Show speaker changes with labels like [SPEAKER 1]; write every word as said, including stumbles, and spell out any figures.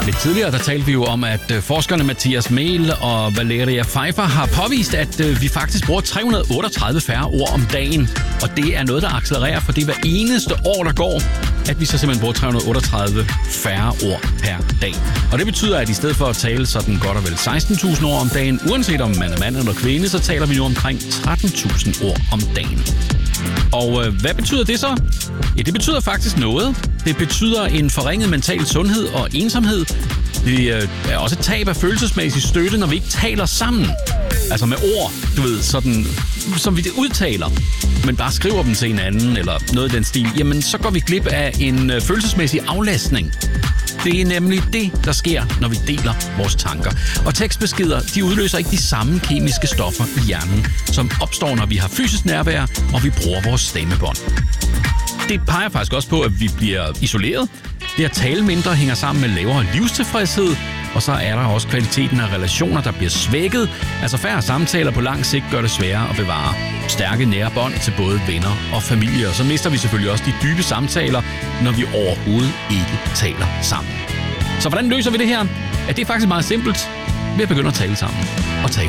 [SPEAKER 1] Lidt tidligere, der talte vi jo om, at forskerne Mathias Mehl og Valeria Pfeiffer har påvist, at vi faktisk bruger tre hundrede otteogtredive færre ord om dagen. Og det er noget, der accelererer, for det er hver eneste år, der går, at vi så simpelthen bruger tre hundrede otteogtredive færre ord per dag. Og det betyder, at i stedet for at tale sådan godt og vel seksten tusind ord om dagen, uanset om man er mand eller kvinde, så taler vi nu omkring tretten tusind ord om dagen. Og øh, hvad betyder det så? Ja, det betyder faktisk noget. Det betyder en forringet mental sundhed og ensomhed. Det øh, er også et tab af følelsesmæssig støtte, når vi ikke taler sammen. Altså med ord, du ved, sådan, som vi det udtaler, men bare skriver dem til hinanden eller noget i den stil. Jamen, så går vi glip af en øh, følelsesmæssig aflastning. Det er nemlig det, der sker, når vi deler vores tanker. Og tekstbeskeder, de udløser ikke de samme kemiske stoffer i hjernen, som opstår, når vi har fysisk nærvær, og vi bruger vores stemmebånd. Det peger faktisk også på, at vi bliver isoleret. Det at tale mindre hænger sammen med lavere livstilfredshed, og så er der også kvaliteten af relationer, der bliver svækket. Altså færre samtaler på lang sigt gør det sværere at bevare stærke nære bånd til både venner og familie. Og så mister vi selvfølgelig også de dybe samtaler, når vi overhovedet ikke taler sammen. Så hvordan løser vi det her? Ja, det er faktisk meget simpelt ved at begynde at tale sammen og tale